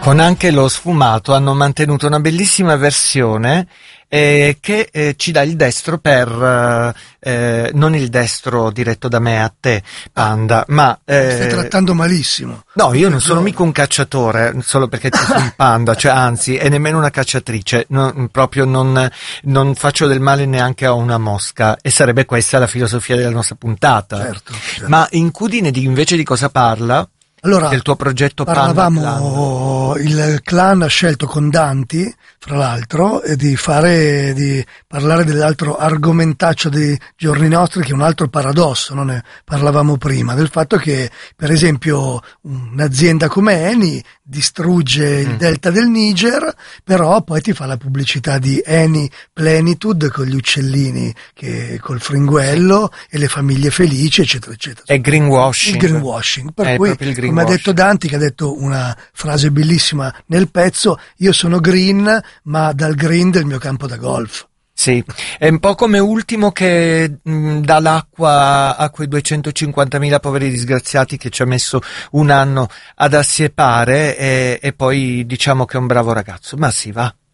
con anche lo sfumato hanno mantenuto una bellissima versione che ci dà il destro per non il destro diretto da me a te, Panda, ma stai trattando malissimo. no, io non sono mica un cacciatore solo perché ci sono Panda, cioè anzi, e nemmeno una cacciatrice, proprio non faccio del male neanche a una mosca, e sarebbe questa la filosofia della nostra puntata. Certo. Ma Incudine invece di cosa parla? Allora, Del tuo progetto Panda parlavamo, il clan ha scelto con Danti, fra l'altro, di parlare dell'altro argomentaccio dei giorni nostri, che è un altro paradosso, non ne parlavamo prima, del fatto che, per esempio, un'azienda come Eni distrugge il delta del Niger, però poi ti fa la pubblicità di Eni Plenitude con gli uccellini, col fringuello e le famiglie felici, eccetera, eccetera. È greenwashing. Il greenwashing. Per È cui, proprio il greenwashing. come ha detto Danti, che ha detto una frase bellissima nel pezzo, io sono green, ma dal green del mio campo da golf. Sì, è un po' come Ultimo che dà l'acqua a quei 250.000 poveri disgraziati che ci ha messo un anno ad assiepare, e poi diciamo che è un bravo ragazzo. Ma sì, va.